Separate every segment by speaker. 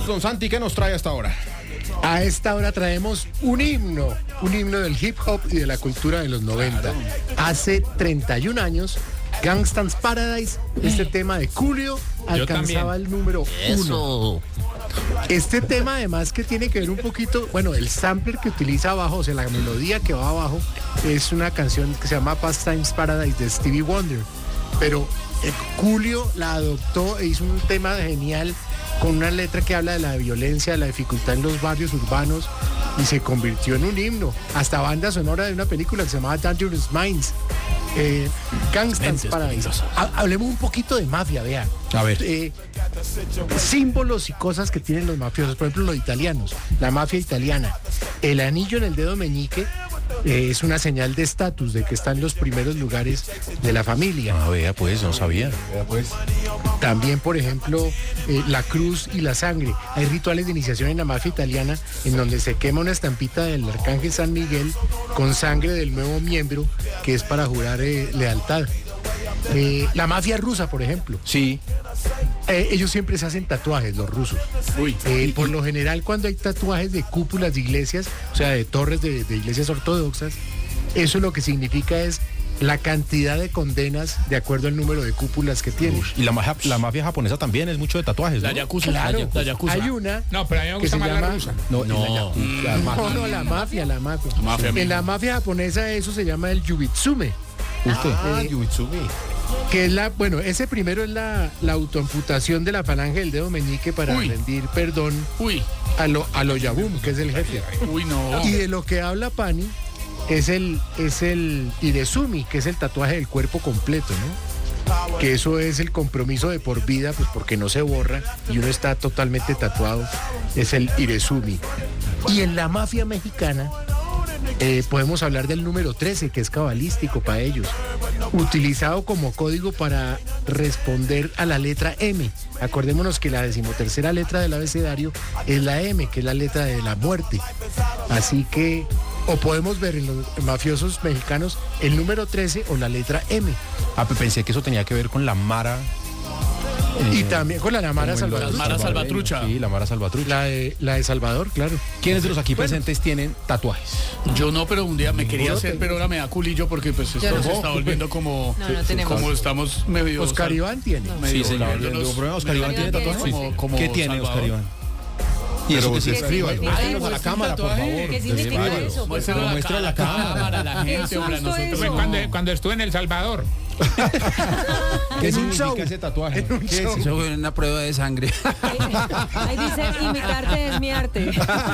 Speaker 1: don Santi, ¿qué nos trae hasta ahora?
Speaker 2: A esta hora traemos un himno del hip hop y de la cultura de los 90. Claro. Hace 31 años, Gangsta's Paradise, este tema de Coolio, alcanzaba el número 1. Este tema además que tiene que ver un poquito, bueno, el sampler que utiliza abajo, o sea, la melodía que va abajo, es una canción que se llama Gangsta's Paradise de Stevie Wonder. Pero Coolio la adoptó e hizo un tema genial con una letra que habla de la violencia, de la dificultad en los barrios urbanos y se convirtió en un himno. Hasta banda sonora de una película que se llamaba Dangerous Minds. Gangsta's Paradise. Hablemos un poquito de mafia, vea.
Speaker 1: A ver.
Speaker 2: Símbolos y cosas que tienen los mafiosos, por ejemplo los italianos, la mafia italiana. El anillo en el dedo meñique es una señal de estatus, de que está en los primeros lugares de la familia.
Speaker 1: Ah, vea pues, no sabía. Vea pues.
Speaker 2: También, por ejemplo, la cruz y la sangre. Hay rituales de iniciación en la mafia italiana en donde se quema una estampita del arcángel San Miguel con sangre del nuevo miembro, que es para jurar lealtad. La mafia rusa, por ejemplo.
Speaker 1: Sí.
Speaker 2: Ellos siempre se hacen tatuajes, los rusos. Por lo general, cuando hay tatuajes de cúpulas de iglesias, o sea, de torres de iglesias ortodoxas, eso lo que significa es la cantidad de condenas de acuerdo al número de cúpulas que tiene.
Speaker 1: Y la mafia japonesa también es mucho de tatuajes, ¿no?
Speaker 3: La yakuza,
Speaker 2: claro,
Speaker 3: la yakuza.
Speaker 2: hay una.
Speaker 3: No, pero a mí me gusta más la rusa.
Speaker 2: La mafia. En la mafia japonesa eso se llama el yubitsume.
Speaker 1: Yubitsume.
Speaker 2: Que es ese primero es la autoamputación de la falange del dedo meñique para rendir perdón a lo Yabum, que es el jefe. Y de lo que habla Pani es el Irezumi, que es el tatuaje del cuerpo completo, ¿no? Que eso es el compromiso de por vida, pues porque no se borra y uno está totalmente tatuado, es el Irezumi. Y en la mafia mexicana podemos hablar del número 13, que es cabalístico para ellos, utilizado como código para responder a la letra M. Acordémonos que la 13ª letra del abecedario es la M, que es la letra de la muerte. Así que, o podemos ver en los mafiosos mexicanos el número 13 o la letra M.
Speaker 1: Pensé que eso tenía que ver con la Mara.
Speaker 2: Y también con la Mara Salvatrucha.
Speaker 3: La Mara Salvatrucha.
Speaker 1: Sí, la Mara Salvatrucha.
Speaker 2: La de Salvador, claro.
Speaker 1: ¿Quiénes de los aquí presentes tienen tatuajes?
Speaker 3: Yo no, pero un día me quería hacer, pero ahora me da culillo porque pues esto se está volviendo como estamos medio...
Speaker 2: Oscar Iván tiene.
Speaker 1: Sí, señor. ¿Oscar Iván tiene tatuajes? ¿Qué tiene Oscar Iván? Y eso que se escriba. Muéstrenos a la cámara, por favor.
Speaker 4: ¿Qué significa eso?
Speaker 1: Muestra a la cámara.
Speaker 3: La gente, hombre, nosotros.
Speaker 5: Cuando estuve en El Salvador.
Speaker 1: ¿Qué significa ese tatuaje?
Speaker 6: Eso fue una prueba de sangre.
Speaker 4: Ahí dice, imitarte es mi arte.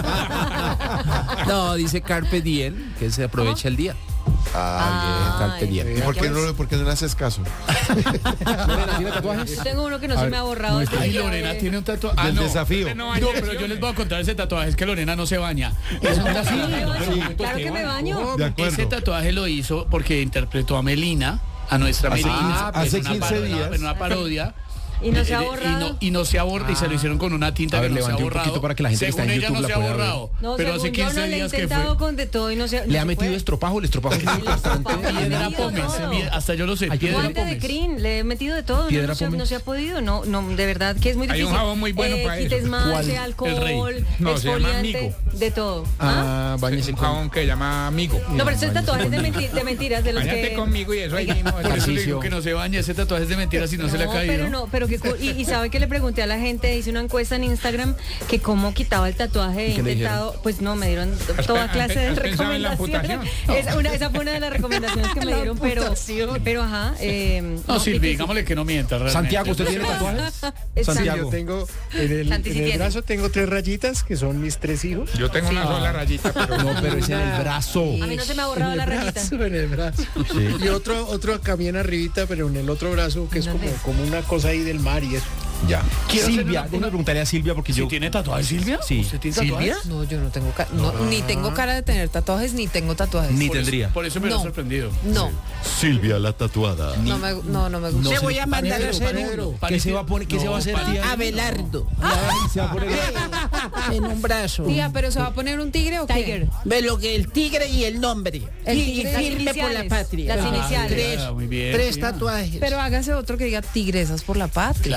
Speaker 6: No, dice Carpe Diem, que se aprovecha el día.
Speaker 1: Carpe Diem.
Speaker 7: ¿Por qué no le haces caso?
Speaker 1: ¿Lorena tiene tatuajes?
Speaker 4: Yo tengo uno que no se me ha borrado.
Speaker 3: Ay, Lorena tiene un tatuaje.
Speaker 1: Del desafío.
Speaker 3: No, pero yo les voy a contar ese tatuaje. Es que Lorena no se baña. Es un desafío.
Speaker 4: Claro que me baño.
Speaker 3: Ese tatuaje lo hizo porque interpretó a Melina, a nuestra Melina.
Speaker 1: Hace 15 días.
Speaker 3: En una parodia.
Speaker 4: Y no se ha borrado.
Speaker 3: Y no se ha borrado. Y se lo hicieron con una tinta que no se ha borrado.
Speaker 1: Un poquito para que la gente
Speaker 3: según
Speaker 1: que está en
Speaker 3: ella
Speaker 1: YouTube
Speaker 3: no se ha borrado.
Speaker 4: No,
Speaker 3: pero hace 15
Speaker 4: yo
Speaker 3: días
Speaker 4: le he
Speaker 3: que
Speaker 4: intentado
Speaker 3: fue.
Speaker 4: con de todo y no se...
Speaker 1: ¿Le ha metido estropajo? El estropajo
Speaker 3: Piedra pómez. Hasta yo lo sé. Piedra
Speaker 4: Guante de crin, le he metido de todo. No se ha podido. No, de verdad que es muy difícil.
Speaker 5: Hay un jabón muy bueno para eso.
Speaker 4: Esmalte, alcohol,
Speaker 5: No, se llama Amigo.
Speaker 4: exfoliante, de todo.
Speaker 5: Es un jabón que llama Amigo.
Speaker 4: No, pero ese tatuaje es de mentiras, de los
Speaker 5: Váyate
Speaker 4: que...
Speaker 5: conmigo y eso ahí mismo.
Speaker 3: Por eso le digo que no se baña. Ese tatuaje es de mentiras si no se le ha caído.
Speaker 4: Pero que... Y sabe que le pregunté a la gente, hice una encuesta en Instagram, que cómo quitaba el tatuaje. He intentado, pues no, me dieron toda clase de recomendaciones. Esa fue una de las recomendaciones que me dieron, pero ajá.
Speaker 3: No, Silvia, digámosle que no mienta realmente.
Speaker 1: Santiago, ¿usted tiene tatuajes?
Speaker 2: Santiago. Yo tengo, en el brazo tengo 3 rayitas, que son mis 3 hijos.
Speaker 5: Yo tengo una sola rayita, pero
Speaker 1: no, pero es en el brazo.
Speaker 4: A mí no se me ha borrado la rayita.
Speaker 2: En el brazo. Sí. Y otro también arribita, pero en el otro brazo, que es como una cosa ahí del mar y eso.
Speaker 1: Ya. Silvia, déjame preguntarle a Silvia porque yo...
Speaker 3: ¿Tiene tatuajes, Silvia?
Speaker 1: Sí.
Speaker 3: ¿Usted tiene tatuajes?
Speaker 8: No, yo no tengo ni tengo cara de tener tatuajes, ni tengo tatuajes.
Speaker 1: Ni tendría.
Speaker 3: Por eso me lo he sorprendido.
Speaker 8: No.
Speaker 7: Silvia la tatuada.
Speaker 8: No me gusta.
Speaker 6: Te voy a mandar a hacer uno.
Speaker 1: ¿Qué se va a poner? ¿Qué se va a hacer, tía?
Speaker 6: Abelardo.
Speaker 1: Se va a poner
Speaker 6: En un brazo.
Speaker 8: Tía, pero ¿se va a poner un tigre o qué?
Speaker 4: Tiger.
Speaker 6: Ve lo que el tigre y el nombre. Y firme por la patria.
Speaker 4: Las iniciales.
Speaker 6: Tres
Speaker 3: Muy bien,
Speaker 6: 3
Speaker 3: sí.
Speaker 6: tatuajes.
Speaker 8: Pero hágase otro que diga tigresas por la patria.
Speaker 3: Claro,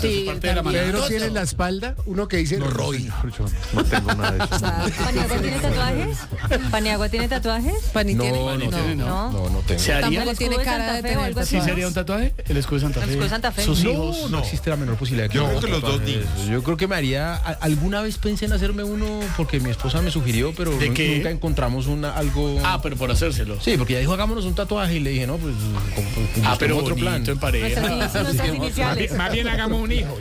Speaker 3: hace parte de la mano.
Speaker 2: Pedro tiene en la espalda uno que dice Roy.
Speaker 7: No tengo nada de eso.
Speaker 4: ¿Paniagua tiene tatuajes? ¿Paniagua tiene tatuajes?
Speaker 8: Pani tiene.
Speaker 7: No tengo.
Speaker 3: ¿Se haría?
Speaker 8: Tampoco tiene cara de tener
Speaker 4: algo así.
Speaker 3: ¿Sí sería un tatuaje? El escudo de Santa Fe.
Speaker 4: El escudo de Santa Fe.
Speaker 3: Sus hijos.
Speaker 1: No existe la menor posibilidad.
Speaker 7: Yo creo que los dos niños.
Speaker 1: Yo creo que me haría. Alguna vez pensé en hacerme uno porque mi esposa me sugirió, pero nunca encontramos algo.
Speaker 3: Ah, pero por hacérselo.
Speaker 1: Sí, porque ella dijo hagámonos un tatuaje y le dije, no, pues.
Speaker 3: Pero
Speaker 1: otro plan.
Speaker 3: en pareja.
Speaker 4: Nuestras iniciales.
Speaker 5: Más bien hagamos un hijo.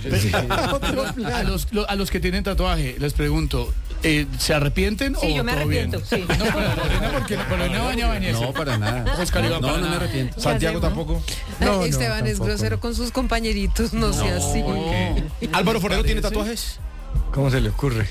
Speaker 3: A los que tienen tatuaje, les pregunto, ¿se arrepienten
Speaker 4: Sí,
Speaker 3: o
Speaker 4: yo me
Speaker 3: todo bien?
Speaker 4: arrepiento, sí.
Speaker 3: No, porque no bañaba en eso.
Speaker 1: No, para nada.
Speaker 3: Oscar Iván,
Speaker 1: no me arrepiento. Santiago tampoco.
Speaker 8: Esteban es grosero con sus compañeritos, no sea así.
Speaker 1: Álvaro Forero tiene tatuajes.
Speaker 9: ¿Cómo se le ocurre?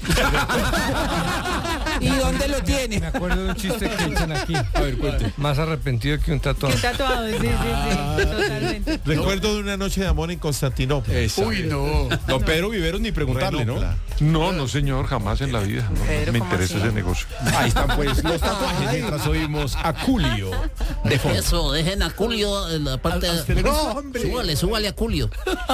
Speaker 6: ¿Y dónde lo tiene?
Speaker 9: Me acuerdo de un chiste que echan aquí.
Speaker 1: A ver, cuente.
Speaker 9: Más arrepentido que un tatuado.
Speaker 4: Un tatuado, sí, totalmente.
Speaker 7: Recuerdo de una noche de amor en Constantinopla.
Speaker 3: Uy, no.
Speaker 1: Don Pedro Viveros ni preguntarle, ¿no?
Speaker 7: No, señor, jamás en la vida. No me interesa ese negocio.
Speaker 1: Ahí están pues los tatuajes mientras oímos a Julio de fondo.
Speaker 6: Eso, dejen a Julio en la parte de...
Speaker 2: No, hombre.
Speaker 6: Súbale a Julio.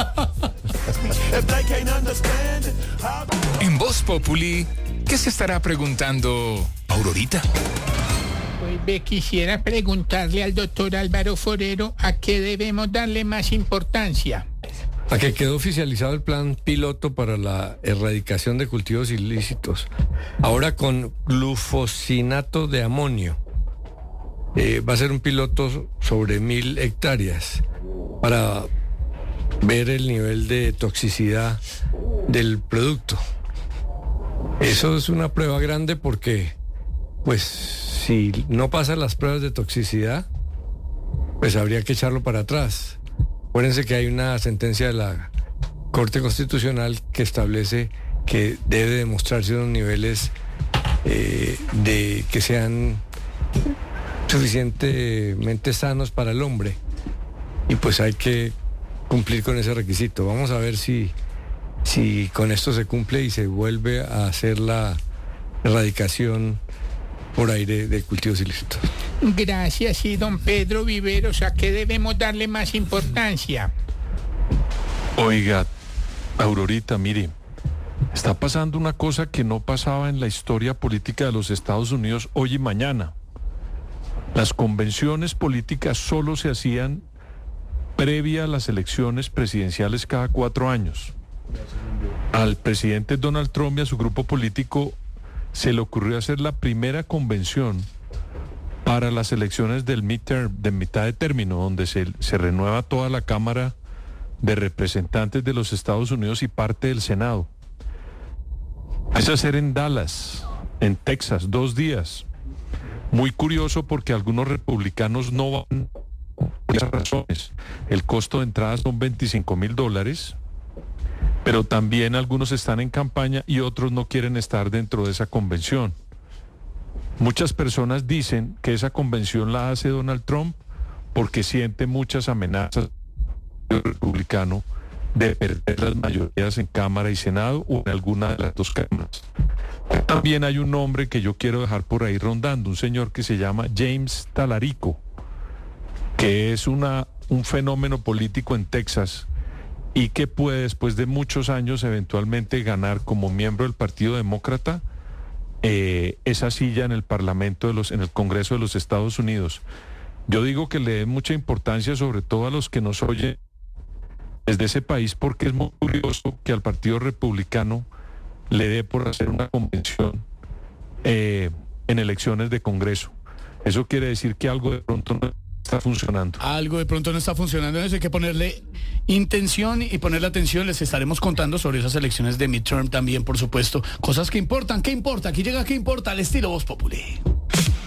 Speaker 10: En Voz Populi, ¿qué se estará preguntando Aurorita?
Speaker 5: Pues quisiera preguntarle al doctor Álvaro Forero a qué debemos darle más importancia.
Speaker 9: A que quedó oficializado el plan piloto para la erradicación de cultivos ilícitos. Ahora con glufosinato de amonio. Va a ser un piloto sobre 1.000 hectáreas para ver el nivel de toxicidad del producto. Eso es una prueba grande porque, pues, si no pasan las pruebas de toxicidad, pues habría que echarlo para atrás. Acuérdense que hay una sentencia de la Corte Constitucional que establece que debe demostrarse unos niveles de que sean suficientemente sanos para el hombre. Y pues hay que cumplir con ese requisito. Vamos a ver si con esto se cumple y se vuelve a hacer la erradicación por aire de cultivos ilícitos.
Speaker 5: Gracias, sí, don Pedro Viveros, ¿a qué debemos darle más importancia?
Speaker 7: Oiga, Aurorita, mire, está pasando una cosa que no pasaba en la historia política de los Estados Unidos hoy y mañana. Las convenciones políticas solo se hacían previa a las elecciones presidenciales cada 4 años. Al presidente Donald Trump y a su grupo político se le ocurrió hacer la primera convención para las elecciones del midterm, de mitad de término, donde se renueva toda la Cámara de Representantes de los Estados Unidos y parte del Senado. Es hacer en Dallas, en Texas, 2 días. Muy curioso porque algunos republicanos no van por esas razones. El costo de entrada son $25,000, pero también algunos están en campaña y otros no quieren estar dentro de esa convención. Muchas personas dicen que esa convención la hace Donald Trump porque siente muchas amenazas del republicano de perder las mayorías en Cámara y Senado o en alguna de las 2 cámaras. También hay un nombre que yo quiero dejar por ahí rondando, un señor que se llama James Talarico, que es un fenómeno político en Texas y que puede, después de muchos años, eventualmente ganar como miembro del Partido Demócrata esa silla en el Parlamento en el Congreso de los Estados Unidos. Yo digo que le den mucha importancia, sobre todo a los que nos oyen desde ese país, porque es muy curioso que al Partido Republicano le dé por hacer una convención en elecciones de Congreso. Eso quiere decir que algo de pronto no está funcionando.
Speaker 3: Algo de pronto no está funcionando, eso hay que ponerle intención y ponerle atención. Les estaremos contando sobre esas elecciones de midterm también, por supuesto. Cosas que importan, ¿qué importa? Aquí llega ¿Qué importa? Al estilo Voz Populi.